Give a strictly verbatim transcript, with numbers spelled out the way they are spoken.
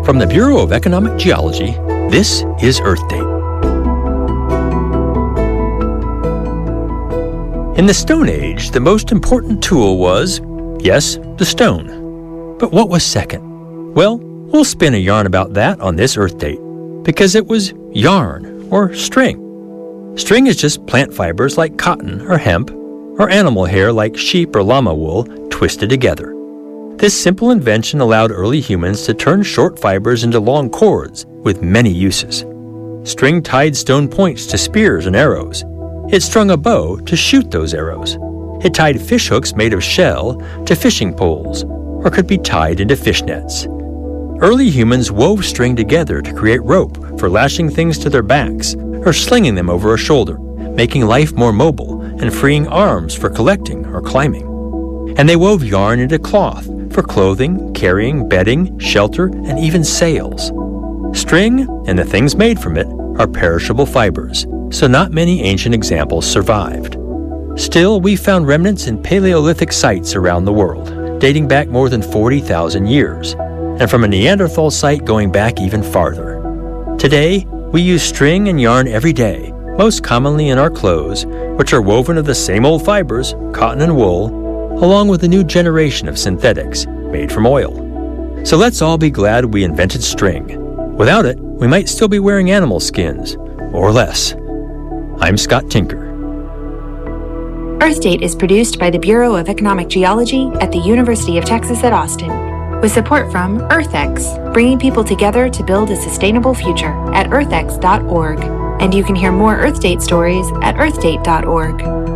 From the Bureau of Economic Geology, this is Earth Date. In the Stone Age, the most important tool was, yes, the stone. But what was second? Well, we'll spin a yarn about that on this Earth Date, because it was yarn, or string. String is just plant fibers like cotton or hemp, or animal hair like sheep or llama wool twisted together. This simple invention allowed early humans to turn short fibers into long cords with many uses. String tied stone points to spears and arrows. It strung a bow to shoot those arrows. It tied fish hooks made of shell to fishing poles, or could be tied into fish nets. Early humans wove string together to create rope for lashing things to their backs or slinging them over a shoulder, making life more mobile and freeing arms for collecting or climbing. And they wove yarn into cloth for clothing, carrying, bedding, shelter, and even sails. String and the things made from it are perishable fibers, so not many ancient examples survived. Still, we found remnants in Paleolithic sites around the world, dating back more than forty thousand years, and from a Neanderthal site going back even farther. Today, we use string and yarn every day, most commonly in our clothes, which are woven of the same old fibers, cotton and wool, along with a new generation of synthetics made from oil. So let's all be glad we invented string. Without it, we might still be wearing animal skins, or less. I'm Scott Tinker. Earth Date is produced by the Bureau of Economic Geology at the University of Texas at Austin, with support from EarthX, bringing people together to build a sustainable future at earth x dot org. And you can hear more Earth Date stories at earth date dot org.